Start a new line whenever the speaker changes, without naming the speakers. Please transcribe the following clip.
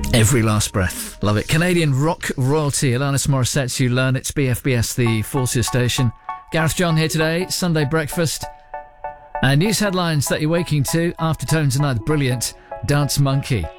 Every last breath. Love it. Canadian rock royalty, Alanis Morissette, You Learn. It's BFBS, the Forces station. Gareth John here today, Sunday breakfast. And news headlines that you're waking to. After Tones tonight, brilliant. Dance Monkey.